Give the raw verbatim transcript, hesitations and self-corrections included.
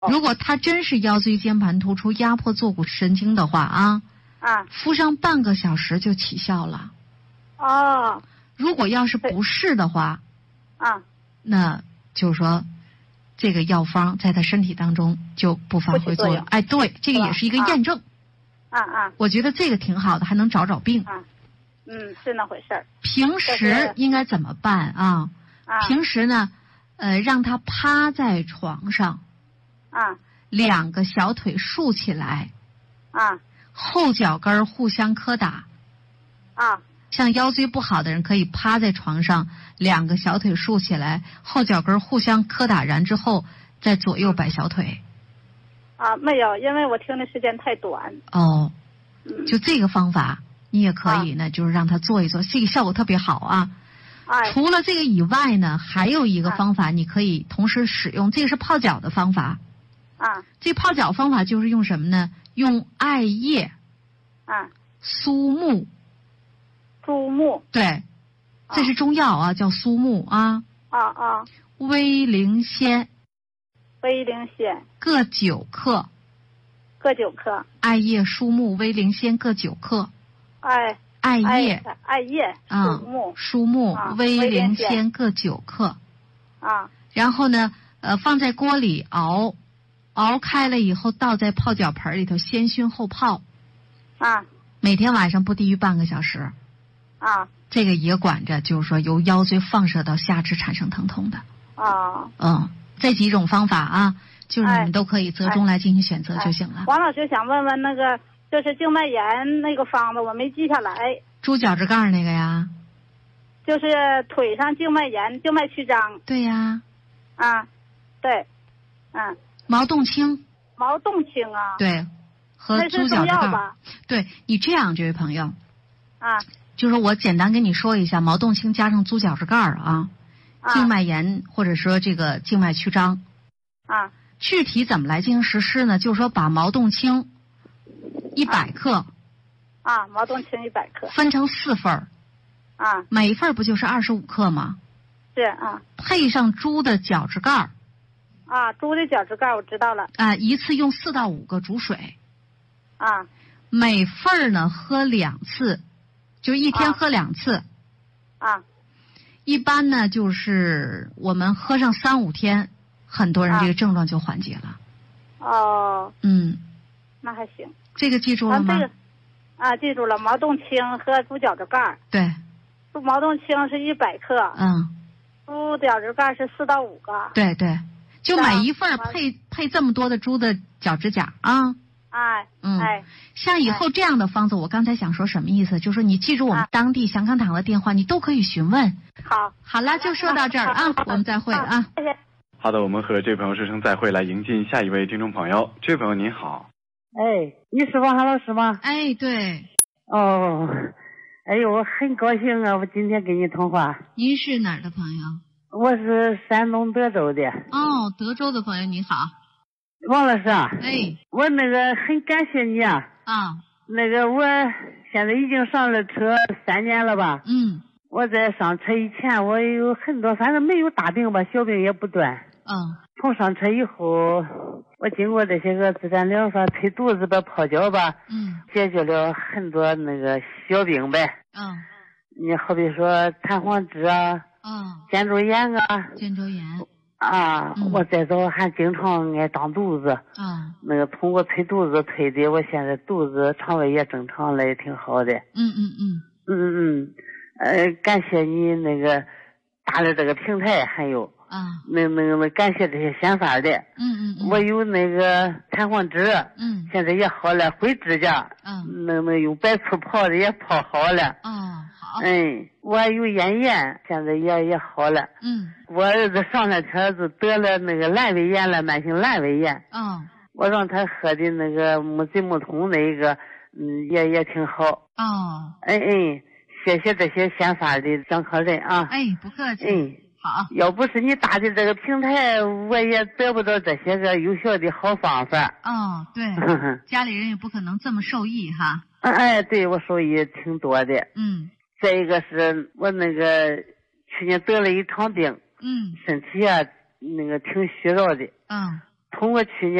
如果他真是腰椎间盘突出压迫坐骨神经的话啊， 啊， 敷上半个小时就起效了。 哦， 如果要是不是的话， 啊， 那就是说，这个药方在他身体当中就不发挥作用。哎，对，这个也是一个验证。 啊啊， 我觉得这个挺好的，还能找找病。 啊，嗯，是那回事儿。 平时应该怎么办啊？ 啊， 平时呢，呃，让他趴在床上。 啊， 两个小腿竖起来， 啊， 后脚跟互相磕打， 啊， 像腰椎不好的人可以趴在床上，两个小腿竖起来，后脚跟互相磕打，然之后再左右摆小腿。 啊，没有，因为我听的时间太短。 哦， 嗯， 就这个方法，你也可以呢，啊、就是让他做一做，这个效果特别好啊。 哎， 除了这个以外呢，还有一个方法，你可以同时使用，这个是泡脚的方法。 啊， 这泡脚方法就是用什么呢？用艾叶、 啊， 苏木、 苏木， 对，这是中药啊，叫苏木啊。 啊啊， 威灵仙， 威灵仙各九克， 各九克。 艾叶、苏木、威灵仙各九克。 哎， 艾叶、 艾叶、 啊， 苏木、 苏木、 啊、 威灵仙各九克。 啊， 然后呢，呃，放在锅里熬。熬开了以后，倒在泡脚盆里头，先熏后泡。 啊， 每天晚上不低于半个小时。 啊， 这个也管着，就是说由腰椎放射到下肢产生疼痛的。 啊， 嗯，这几种方法啊，就是你们都可以择中来进行选择就行了。 哎哎、王老师想问问那个，就是静脉炎那个方子，我没记下来。 猪脚趾盖那个呀？ 就是腿上静脉炎、静脉曲张。 对呀。 啊，对，嗯。 毛洞清， 毛洞清啊， 对，和猪脚趾盖吧？ 对，你这样，这位朋友， 啊， 就是我简单跟你说一下，毛洞清加上猪脚趾盖啊， 啊静脉炎或者说这个静脉曲张， 啊， 具体怎么来进行实施呢？就是说把毛洞清一百克， 啊，毛洞清一百克， 分成四份儿， 啊， 每一份不就是二十五克吗？ 是啊， 配上猪的脚趾盖。 啊，猪的脚趾盖我知道了。 啊，一次用四到五个煮水。 啊， 每份儿呢喝两次，就一天喝两次。 啊， 一般呢就是我们喝上三五天，很多人这个症状就缓解了。 哦。 嗯。 那还行。 这个记住了吗？ 啊，这个啊，记住了，毛洞清和猪脚趾盖。 对。 毛洞清是一百克。 嗯。 猪脚趾盖是四到五个。 对对。就每一份配配这么多的猪的脚趾甲啊！ 哎， 嗯， 哎， 像以后这样的方子，我刚才想说什么意思？就是说你记住我们当地祥康堂的电话，你都可以询问。 好， 好了，就说到这儿啊，我们再会啊。 谢谢。 好的，我们和这位朋友说声再会，来迎进下一位听众朋友。这位朋友您好。 哎，你是王老师吗？ 哎，对。 哦，哎呦，我很高兴啊！我今天跟你通话。 您是哪儿的朋友？ 我是山东德州的。 哦，德州的朋友你好。 王老师啊。 哎。 我那个很感谢你啊。 啊。 那个我现在已经上了车三年了吧。 嗯。 我在上车以前我有很多，反正没有大病吧，小病也不断。 嗯。 从上车以后，我经过这些个自然疗法、推肚子吧、泡脚吧。 嗯。 解决了很多那个小病呗。 嗯。 你好比说弹簧指啊。 嗯， 肩周炎啊， 肩周炎啊、嗯，我再早还经常爱长肚子啊， 那个通过推肚子推的，我现在肚子肠胃也正常了，也挺好的。 嗯嗯嗯嗯嗯，呃，感谢你那个搭的这个平台，还有啊， 那那个感谢这些显法的。 嗯嗯嗯， 我有那个弹簧指， 嗯， 现在也好了，灰指甲， 嗯， 那那用白醋泡的也泡好了。 哦。 嗯，我有咽炎，现在也也好了。 嗯， 我儿子上了车子得了那个阑尾炎了，慢性阑尾炎。 哦， 我让他喝的那个木水木通那一个，嗯，也也挺好。 哦， 哎哎，谢谢这些显法的讲课人啊。 哎，不客气。 嗯， 好。 要不是你搭的这个平台，我也得不到这些个有效的好方法。 哦，对，家里人也不可能这么受益哈。 哎，对我受益挺多的。 嗯。 再一个是我那个去年得了一场病， 嗯， 身体啊那个挺虚弱的， 嗯， 通过去年